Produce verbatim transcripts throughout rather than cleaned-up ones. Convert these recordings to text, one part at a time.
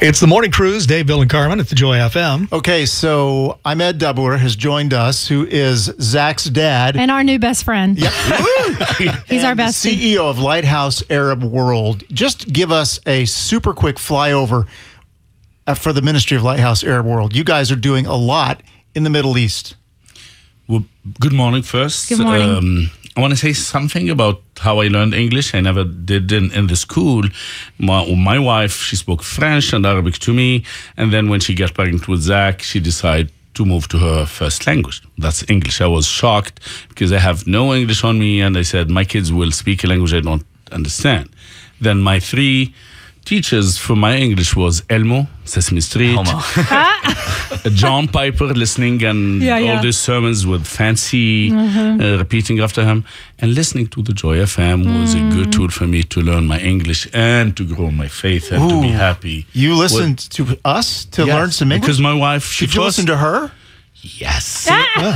It's the Morning Cruise, Dave, Bill, and Carmen at the Joy F M. Okay, so Ahmed Dabur has joined us, who is Zach's dad. And our new best friend. Yep. He's our best. C E O of Lighthouse Arab World. Just give us a super quick flyover uh, for the Ministry of Lighthouse Arab World. You guys are doing a lot in the Middle East. Well, good morning first. Good morning. Um, I want to say something about how I learned English. I never did in, in the school. My, my wife, she spoke French and Arabic to me. And then when she got pregnant with Zach, she decided to move to her first language. That's English. I was shocked because I have no English on me. And I said, my kids will speak a language I don't understand. Then my three teachers for my English was Elmo, Sesame Street, John Piper listening and Yeah, yeah. all these sermons with fancy Mm-hmm. uh, repeating after him, and listening to the Joy F M was Mm. a good tool for me to learn my English and to grow my faith and to be Ooh. happy. You listened to us to Yes, learn some English? because my wife, she Did you first, listen to her? yes.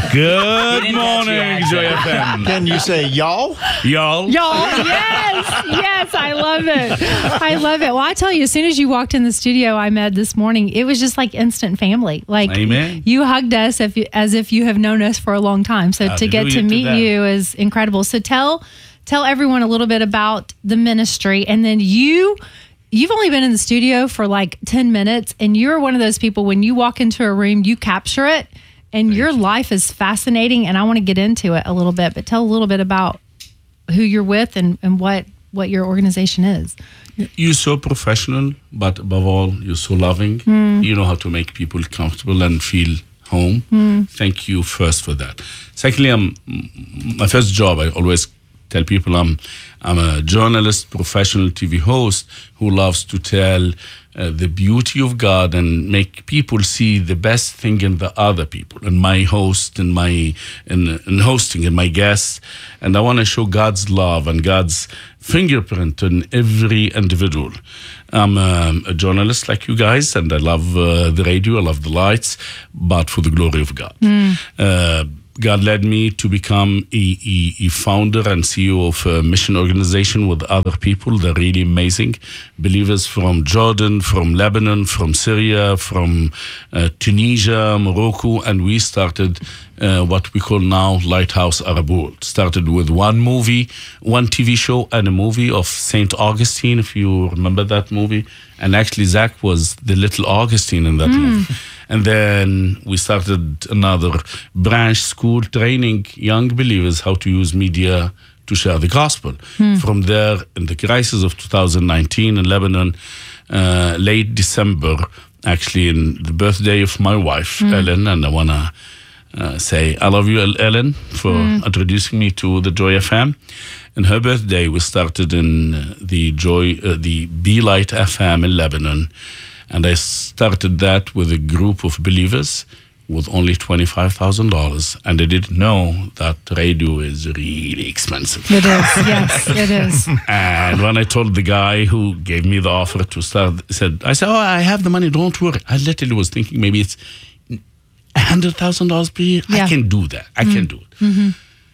Good morning, Joy F M. Can you say y'all? Y'all. Y'all, yes, yes, I love it. I love it. Well, I tell you, as soon as you walked in the studio, I met this morning, it was just like instant family. Like Amen. you hugged us if you, as if you have known us for a long time. So to get to Hallelujah to meet that. you is incredible. So tell tell everyone a little bit about the ministry, and then you. You've only been in the studio for like ten minutes, and you're one of those people, when you walk into a room, you capture it, and your life is fascinating, and I want to get into it a little bit, but tell a little bit about who you're with and, and what, what your organization is. You're so professional, but above all, you're so loving. You know how to make people comfortable and feel home. Thank you first for that. Secondly, I'm, my first job, I always tell people I'm I'm a journalist, professional T V host who loves to tell uh, the beauty of God and make people see the best thing in the other people, and my host and my in, in hosting and my guests. And I want to show God's love and God's fingerprint on every individual. I'm um, a journalist like you guys, and I love uh, the radio, I love the lights, but for the glory of God. Uh, God led me to become a, a, a founder and C E O of a mission organization with other people. They're really amazing. Believers from Jordan, from Lebanon, from Syria, from uh, Tunisia, Morocco, and we started uh, what we call now Lighthouse Arab World. Started with one movie, one T V show, and a movie of Saint Augustine, if you remember that movie. And actually, Zach was the little Augustine in that movie. And then we started another branch school training young believers how to use media to share the gospel. From there, in the crisis of two thousand nineteen in Lebanon, uh, late December, actually in the birthday of my wife, Ellen, and I want to uh, say I love you, Ellen, for introducing me to the Joy F M. And her birthday, we started in uh, the Joy, uh, the Be Light F M in Lebanon. And I started that with a group of believers with only twenty-five thousand dollars. And I didn't know that radio is really expensive. It is, yes, it is. And when I told the guy who gave me the offer to start, said, I said, oh, I have the money, don't worry. I literally was thinking maybe it's one hundred thousand dollars per year. Yeah. I can do that. I can do it. Mm-hmm.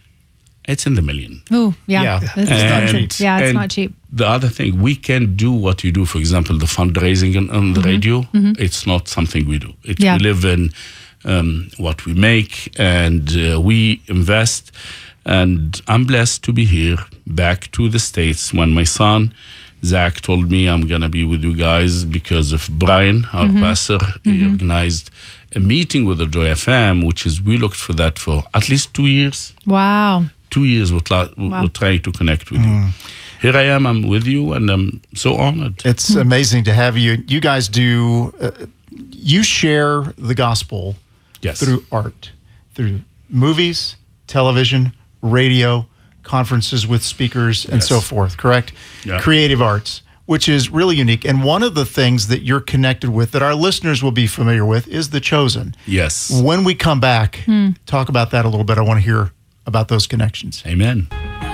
It's in the million. Oh, yeah. Yeah. It's not cheap. Yeah, it's and not cheap. The other thing, we can do what you do, for example, the fundraising on, on the radio. It's not something we do. It, Yeah. We live in um, what we make, and uh, we invest. And I'm blessed to be here, back to the States. When my son, Zach, told me I'm going to be with you guys because of Brian, our pastor, he organized a meeting with the Joy F M, which is, we looked for that for at least two years. Wow. Two years we're, tla- Wow. we're trying to connect with you. Here I am, I'm with you, and I'm so honored. It's amazing to have you. You guys do, uh, you share the gospel Yes. through art, through movies, television, radio, conferences with speakers, and Yes. so forth, correct? Yeah. Creative arts, which is really unique. And one of the things that you're connected with that our listeners will be familiar with is The Chosen. Yes. When we come back, talk about that a little bit. I want to hear about those connections. Amen.